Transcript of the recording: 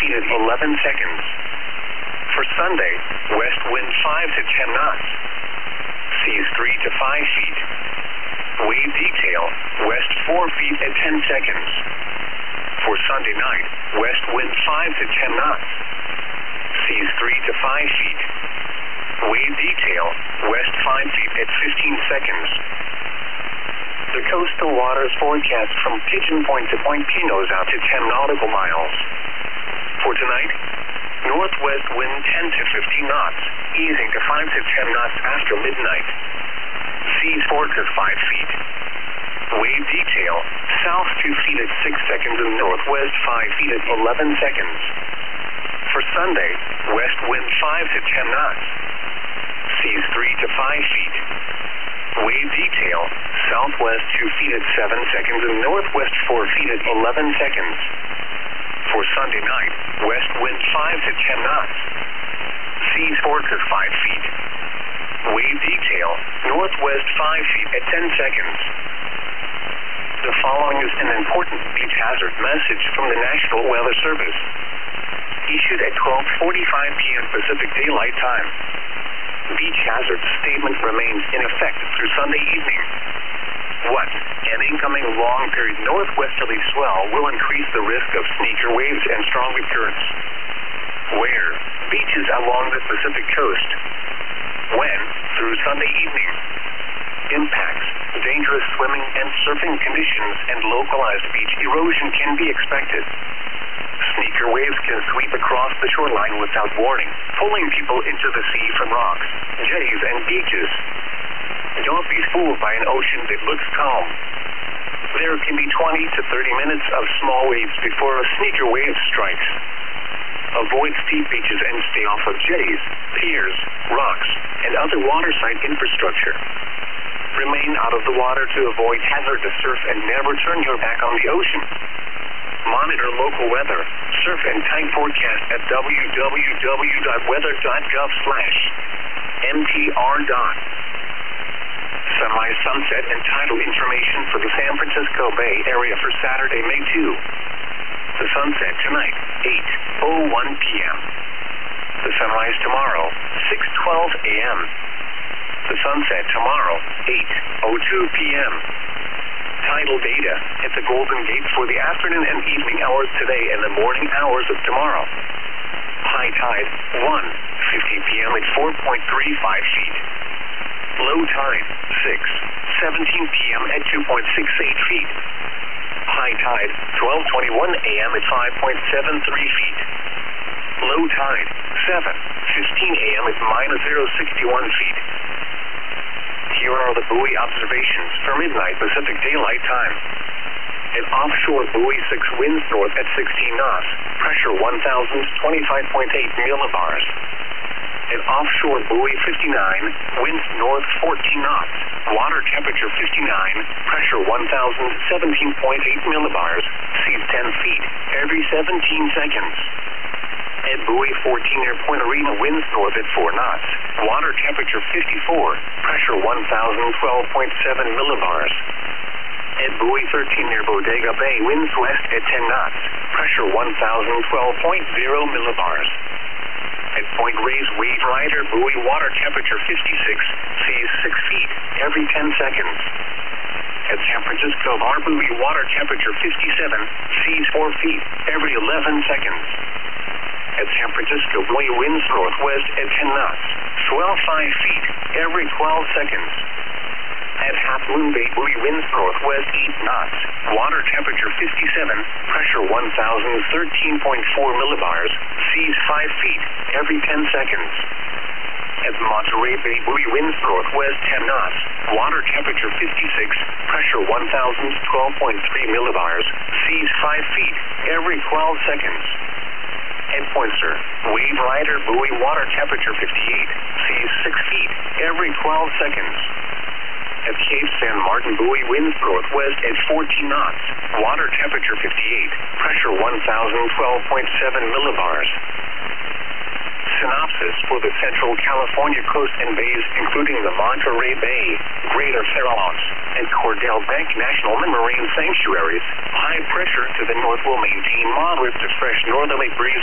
feet at 11 seconds. For Sunday, west wind 5 to 10 knots. Seas 3 to 5 feet. Wave detail, west 4 feet at 10 seconds. For Sunday night, west wind 5 to 10 knots. Seas 3 to 5 feet. Wave detail, west 5 feet at 15 seconds. The coastal waters forecast from Pigeon Point to Point Pinos out to 10 nautical miles. For tonight, northwest wind 10 to 15 knots, easing to 5 to 10 knots after midnight. Seas 4 to 5 feet. Wave detail, south 2 feet at 6 seconds and northwest 5 feet at 11 seconds. For Sunday, west wind 5 to 10 knots. Seas 3 to 5 feet. Wave detail, southwest 2 feet at 7 seconds and northwest 4 feet at 11 seconds. For Sunday night, west wind 5 to 10 knots. Seas 4 to 5 feet. Wave detail, northwest 5 feet at 10 seconds. The following is an important beach hazard message from the National Weather Service. Issued at 12:45 p.m. Pacific Daylight Time. Beach hazard statement remains in effect through Sunday evening. 1. An incoming long-period northwesterly swell will increase the risk of sneaker waves and stronger currents. Where? Beaches along the Pacific coast. When? Through Sunday evening. Impacts. Dangerous swimming and surfing conditions and localized beach erosion can be expected. Sneaker waves can sweep across the shoreline without warning, pulling people into the sea from rocks, jetties, and beaches. Don't be fooled by an ocean that looks calm. There can be 20 to 30 minutes of small waves before a sneaker wave strikes. Avoid steep beaches and stay off of jetties, piers, rocks, and other waterside infrastructure. Remain out of the water to avoid hazardous surf and never turn your back on the ocean. Monitor local weather, surf and tide forecast at www.weather.gov/mtr. Sunrise, sunset, and tidal information for the San Francisco Bay Area for Saturday, May 2. The sunset tonight, 8:01 p.m. The sunrise tomorrow, 6:12 a.m. The sunset tomorrow, 8:02 p.m. Tidal data at the Golden Gate for the afternoon and evening hours today and the morning hours of tomorrow. High tide, 1:50 p.m. at 4.35 feet. Low tide, 6:17 p.m. at 2.68 feet. High tide, 12:21 a.m. at 5.73 feet. Low tide, 7:15 a.m. at -0.61 feet. Here are the buoy observations for midnight Pacific Daylight Time. An offshore buoy 6 winds north at 16 knots, pressure 1,025.8 millibars. An offshore buoy 59, winds north 14 knots, water temperature 59, pressure 1,017.8 millibars, seas 10 feet every 17 seconds. At buoy 14 near Point Arena, winds north at 4 knots, water temperature 54, pressure 1,012.7 millibars. At buoy 13 near Bodega Bay, winds west at 10 knots, pressure 1,012.0 millibars. At Point Reyes Wave Rider buoy, water temperature 56, seas 6 feet every 10 seconds. At San Francisco Bar buoy, water temperature 57, seas 4 feet every 11 seconds. At San Francisco buoy, winds northwest at 10 knots, swell 5 feet every 12 seconds. At Half Moon Bay buoy, winds northwest 8 knots, water temperature 57, pressure 1,013.4 millibars, seas 5 feet every 10 seconds. At Monterey Bay buoy, winds northwest 10 knots, water temperature 56, pressure 1,012.3 millibars, seas 5 feet every 12 seconds. At Poinsett, Wave Rider buoy, water temperature 58, seas 6 feet every 12 seconds. At Cape San Martin buoy, winds northwest at 14 knots, water temperature 58, pressure 1,012.7 millibars. Synopsis for the Central California coast and bays, including the Monterey Bay, Greater Farallones, and Cordell Bank National Marine Sanctuaries. High pressure to the north will maintain moderate to fresh northerly breeze